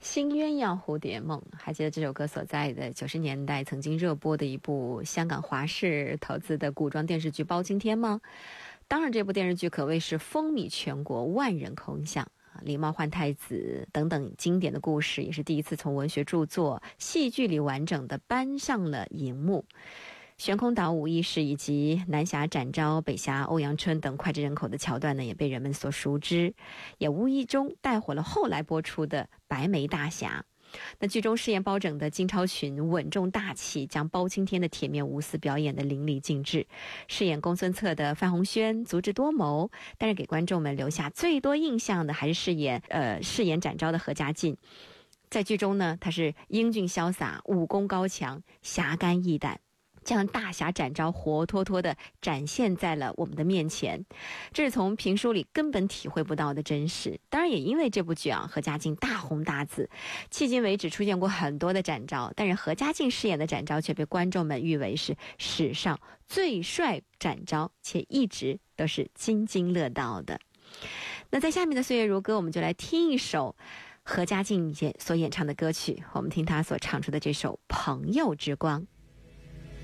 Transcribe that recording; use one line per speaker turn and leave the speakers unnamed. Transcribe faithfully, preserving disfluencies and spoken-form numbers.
新鸳鸯蝴蝶梦，还记得这首歌所在的九十年代曾经热播的一部香港华视投资的古装电视剧《包青天》吗？当然，这部电视剧可谓是风靡全国，万人空巷。狸猫换太子等等经典的故事，也是第一次从文学著作、戏剧里完整的搬上了荧幕。悬空岛武义士以及南侠展昭、北侠欧阳春等脍炙人口的桥段呢，也被人们所熟知，也无意中带火了后来播出的白眉大侠。那剧中饰演包拯的金超群稳重大气，将包青天的铁面无私表演得淋漓尽致。饰演公孙策的范鸿轩足智多谋，但是给观众们留下最多印象的还是饰演呃饰演展昭的何家劲。在剧中呢，他是英俊潇洒，武功高强，侠肝义胆，将大侠展昭活脱脱地展现在了我们的面前，这是从评书里根本体会不到的真实。当然也因为这部剧啊，何家劲大红大紫，迄今为止出现过很多的展昭，但是何家劲饰演的展昭却被观众们誉为是史上最帅展昭，且一直都是津津乐道的。那在下面的岁月如歌，我们就来听一首何家劲所演唱的歌曲，我们听他所唱出的这首《朋友之光》。